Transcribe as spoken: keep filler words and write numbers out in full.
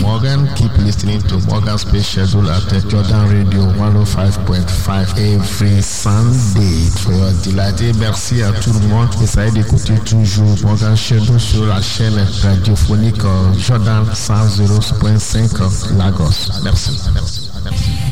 Morgan. Keep listening to Morgan Space Schedule at Jordan Radio one oh five point five every Sunday for your delight. Et merci à tout le monde. Essayez d'écouter toujours Morgan Schedule sur la chaîne radiophonique Jordan cent point cinq Lagos. Merci. Merci. Merci.